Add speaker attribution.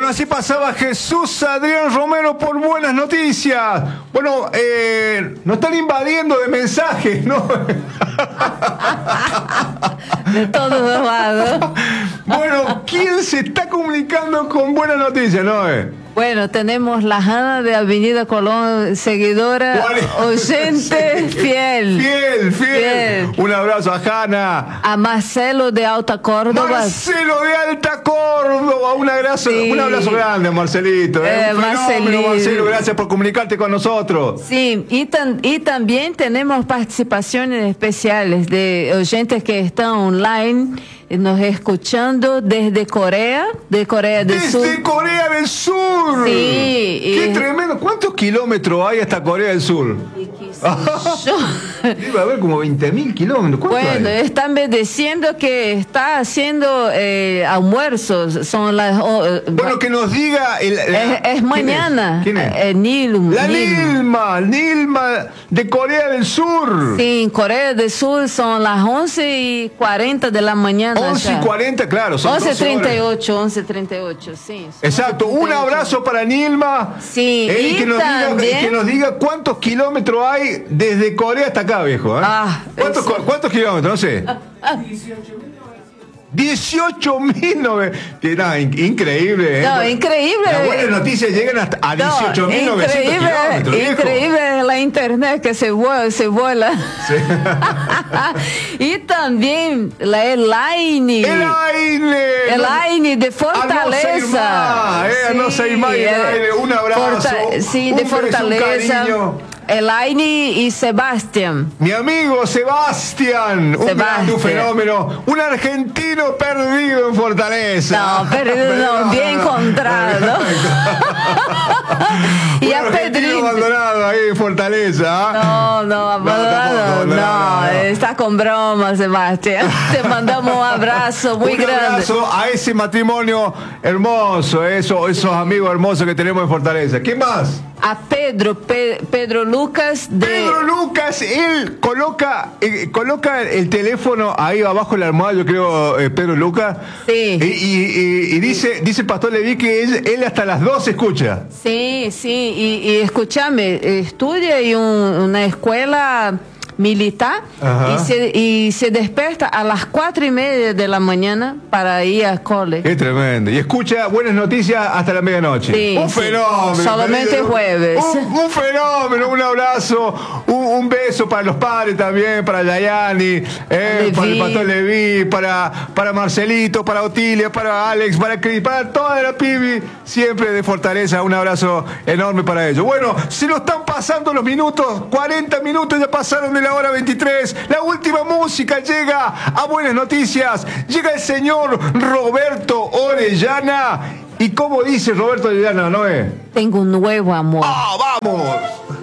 Speaker 1: así pasaba Jesús Adrián Romero por Buenas Noticias. Bueno, nos están invadiendo de mensajes, ¿no?
Speaker 2: De todos lados.
Speaker 1: Bueno, ¿quién se está comunicando con Buenas Noticias, no?
Speaker 2: Bueno, tenemos la Hanna de Avenida Colón, seguidora, oyente, fiel.
Speaker 1: Un abrazo a Hanna.
Speaker 2: A Marcelo de Alta Córdoba.
Speaker 1: Marcelo de Alta Córdoba. Un abrazo grande, Marcelito. Marcelo, gracias por comunicarte con nosotros.
Speaker 2: Sí, y también tenemos participaciones especiales de oyentes que están online nos escuchando desde Corea del Sur.
Speaker 1: ¡Desde Corea del Sur!
Speaker 2: Sí.
Speaker 1: ¡Qué tremendo! ¿Cuántos kilómetros hay hasta Corea del Sur? Iba a haber como 20.000 kilómetros.
Speaker 2: Bueno, están diciendo que está haciendo almuerzos. Son las.
Speaker 1: Bueno, que nos diga.
Speaker 2: Es mañana.
Speaker 1: ¿Quién es? Nilma de Corea del Sur.
Speaker 2: Sí, en Corea del Sur son las 11:40 de la mañana.
Speaker 1: 11:40, claro.
Speaker 2: 11:38, sí.
Speaker 1: Exacto.
Speaker 2: 11:38.
Speaker 1: Un abrazo para Nilma.
Speaker 2: Sí,
Speaker 1: y que nos diga cuántos kilómetros hay desde Corea hasta acá, viejo. ¿Cuántos kilómetros? No sé. 18.900. Increíble.
Speaker 2: No, increíble.
Speaker 1: Las buenas noticias llegan hasta a 18.900 kilómetros.
Speaker 2: Increíble la internet que se vuela. Sí. Y también la Elaine de Fortaleza.
Speaker 1: No sé más. Un abrazo.
Speaker 2: De Fortaleza. Elaine y Sebastián.
Speaker 1: Mi amigo Sebastián. Un fenómeno. Un argentino perdido en Fortaleza.
Speaker 2: No, bien encontrado.
Speaker 1: Y a Pedrito. Abandonado ahí en Fortaleza.
Speaker 2: No, abandonado. No, está con broma, Sebastián. Te mandamos un abrazo muy grande. Un abrazo
Speaker 1: a ese matrimonio hermoso, esos amigos hermosos que tenemos en Fortaleza. ¿Quién más?
Speaker 2: A Pedro Lucas
Speaker 1: Pedro Lucas, él coloca el teléfono ahí abajo en la almohada, yo creo, Pedro Lucas.
Speaker 2: Sí.
Speaker 1: Y dice el pastor Leví que él hasta las 2 escucha.
Speaker 2: Sí, y escúchame, estudia en una escuela militar y se despierta a las 4:30 de la mañana para ir al cole.
Speaker 1: Qué tremendo. Y escucha Buenas Noticias hasta la medianoche.
Speaker 2: Sí,
Speaker 1: un fenómeno.
Speaker 2: Solamente jueves.
Speaker 1: Un fenómeno, un abrazo, un beso para los padres también, para Yayani, para el pastor Leví, para Marcelito, para Otilia, para Alex, para Cris, para toda la pibi, siempre de Fortaleza. Un abrazo enorme para ellos. Bueno, se nos están pasando los minutos, 40 minutos ya pasaron de la hora 23. La última música llega a Buenas Noticias. Llega el señor Roberto Orellana. ¿Y cómo dice Roberto Orellana, Noé?
Speaker 2: Tengo un nuevo amor.
Speaker 1: ¡Ah, vamos!